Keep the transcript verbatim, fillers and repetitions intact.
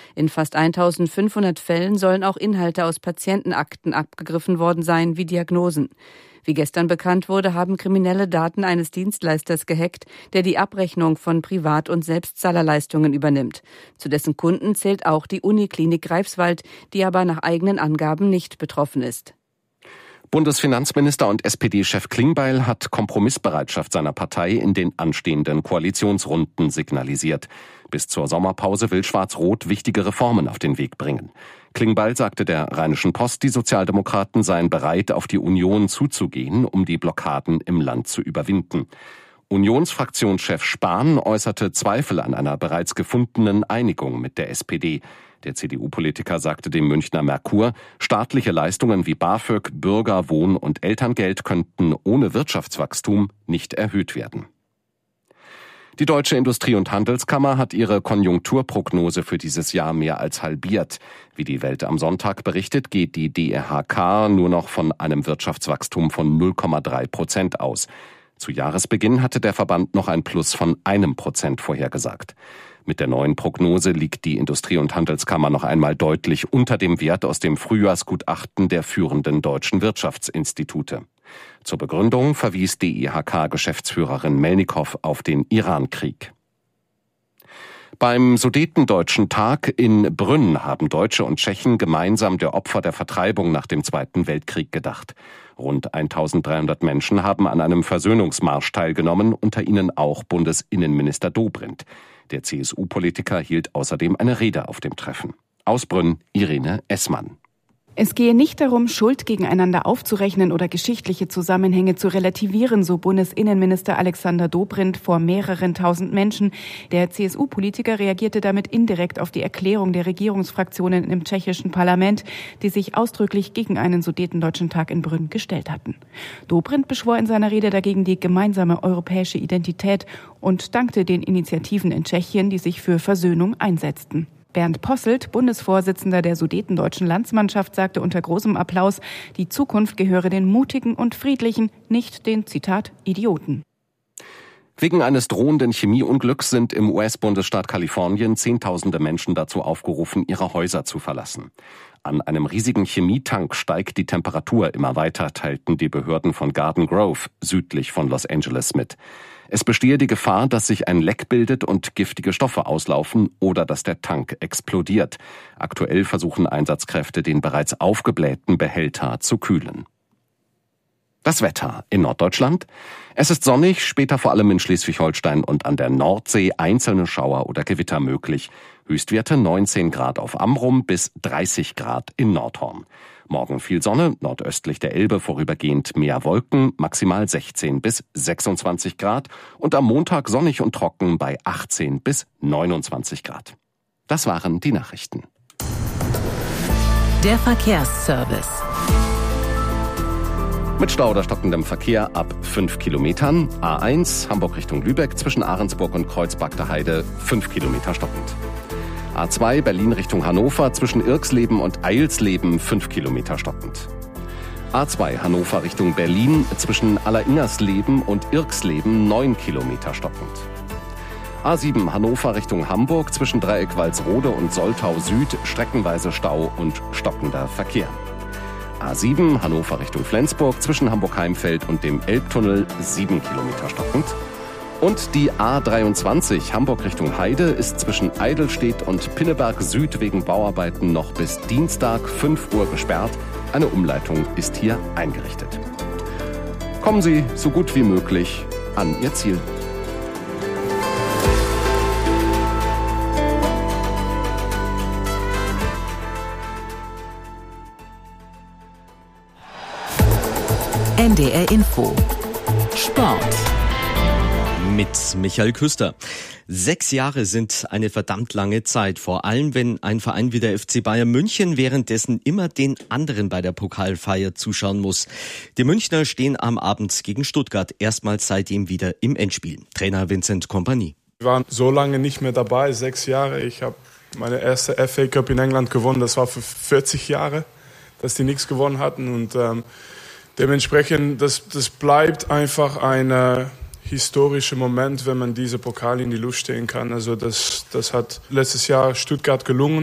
In fast eintausendfünfhundert Fällen sollen auch Inhalte aus Patientenakten abgegriffen worden sein, wie Diagnosen. Wie gestern bekannt wurde, haben Kriminelle Daten eines Dienstleisters gehackt, der die Abrechnung von Privat- und Selbstzahlerleistungen übernimmt. Zu dessen Kunden zählt auch die Uniklinik Greifswald, die aber nach eigenen Angaben nicht betroffen ist. Bundesfinanzminister und S P D-Chef Klingbeil hat Kompromissbereitschaft seiner Partei in den anstehenden Koalitionsrunden signalisiert. Bis zur Sommerpause will Schwarz-Rot wichtige Reformen auf den Weg bringen. Klingbeil sagte der Rheinischen Post, die Sozialdemokraten seien bereit, auf die Union zuzugehen, um die Blockaden im Land zu überwinden. Unionsfraktionschef Spahn äußerte Zweifel an einer bereits gefundenen Einigung mit der S P D. Der C D U-Politiker sagte dem Münchner Merkur, staatliche Leistungen wie BAföG, Bürger-, Wohn- und Elterngeld könnten ohne Wirtschaftswachstum nicht erhöht werden. Die Deutsche Industrie- und Handelskammer hat ihre Konjunkturprognose für dieses Jahr mehr als halbiert. Wie die Welt am Sonntag berichtet, geht die D I H K nur noch von einem Wirtschaftswachstum von null Komma drei Prozent aus. Zu Jahresbeginn hatte der Verband noch ein Plus von einem Prozent vorhergesagt. Mit der neuen Prognose liegt die Industrie- und Handelskammer noch einmal deutlich unter dem Wert aus dem Frühjahrsgutachten der führenden deutschen Wirtschaftsinstitute. Zur Begründung verwies D I H K-Geschäftsführerin Melnikow auf den Irankrieg. Beim Sudetendeutschen Tag in Brünn haben Deutsche und Tschechen gemeinsam der Opfer der Vertreibung nach dem Zweiten Weltkrieg gedacht. Rund eintausenddreihundert Menschen haben an einem Versöhnungsmarsch teilgenommen, unter ihnen auch Bundesinnenminister Dobrindt. Der C S U-Politiker hielt außerdem eine Rede auf dem Treffen. Aus Brünn, Irene Essmann. Es gehe nicht darum, Schuld gegeneinander aufzurechnen oder geschichtliche Zusammenhänge zu relativieren, so Bundesinnenminister Alexander Dobrindt vor mehreren tausend Menschen. Der C S U-Politiker reagierte damit indirekt auf die Erklärung der Regierungsfraktionen im tschechischen Parlament, die sich ausdrücklich gegen einen Sudetendeutschen Tag in Brünn gestellt hatten. Dobrindt beschwor in seiner Rede dagegen die gemeinsame europäische Identität und dankte den Initiativen in Tschechien, die sich für Versöhnung einsetzten. Bernd Posselt, Bundesvorsitzender der Sudetendeutschen Landsmannschaft, sagte unter großem Applaus, die Zukunft gehöre den Mutigen und Friedlichen, nicht den, Zitat, Idioten. Wegen eines drohenden Chemieunglücks sind im U S-Bundesstaat Kalifornien Zehntausende Menschen dazu aufgerufen, ihre Häuser zu verlassen. An einem riesigen Chemietank steigt die Temperatur immer weiter, teilten die Behörden von Garden Grove südlich von Los Angeles mit. Es bestehe die Gefahr, dass sich ein Leck bildet und giftige Stoffe auslaufen oder dass der Tank explodiert. Aktuell versuchen Einsatzkräfte, den bereits aufgeblähten Behälter zu kühlen. Das Wetter in Norddeutschland. Es ist sonnig, später vor allem in Schleswig-Holstein und an der Nordsee einzelne Schauer oder Gewitter möglich. Höchstwerte neunzehn Grad auf Amrum bis dreißig Grad in Nordhorn. Morgen viel Sonne, nordöstlich der Elbe vorübergehend mehr Wolken, maximal sechzehn bis sechsundzwanzig Grad und am Montag sonnig und trocken bei achtzehn bis neunundzwanzig Grad. Das waren die Nachrichten. Der Verkehrsservice. Mit Stau oder stockendem Verkehr ab fünf Kilometern. A eins Hamburg Richtung Lübeck zwischen Ahrensburg und Kreuzberg Heide fünf Kilometer stockend. A zwei Berlin Richtung Hannover zwischen Irxleben und Eilsleben fünf Kilometer stockend. A zwei Hannover Richtung Berlin zwischen Alleringersleben und Irxleben neun Kilometer stockend. A sieben Hannover Richtung Hamburg zwischen Dreieck Walsrode und Soltau Süd streckenweise Stau und stockender Verkehr. A sieben Hannover Richtung Flensburg zwischen Hamburg-Heimfeld und dem Elbtunnel sieben Kilometer stockend. Und die A dreiundzwanzig Hamburg Richtung Heide ist zwischen Eidelstedt und Pinneberg Süd wegen Bauarbeiten noch bis Dienstag fünf Uhr gesperrt. Eine Umleitung ist hier eingerichtet. Kommen Sie so gut wie möglich an Ihr Ziel. N D R Info. Sport. Mit Michael Küster. Sechs Jahre sind eine verdammt lange Zeit, vor allem wenn ein Verein wie der F C Bayern München währenddessen immer den anderen bei der Pokalfeier zuschauen muss. Die Münchner stehen am Abend gegen Stuttgart erstmals seitdem wieder im Endspiel. Trainer Vincent Kompany. Wir waren so lange nicht mehr dabei, sechs Jahre. Ich habe meine erste F A Cup in England gewonnen, das war für vierzig Jahre, dass die nichts gewonnen hatten. Und ähm, dementsprechend, das, das bleibt einfach ein äh, historischer Moment, wenn man diese Pokal in die Luft stehen kann. Also das, das hat letztes Jahr Stuttgart gelungen.